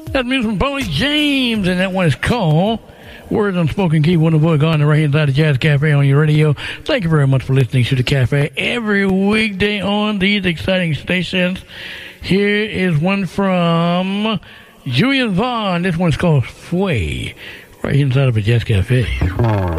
That music from Paulie James, and that one is called Words Unspoken. Keep one of the on the right hand side of Jazz Cafe on your radio. Thank you very much for listening to the cafe every weekday on these exciting stations. Here is one from Julian Vaughn. This one's called Sway, right inside of a Jazz Cafe.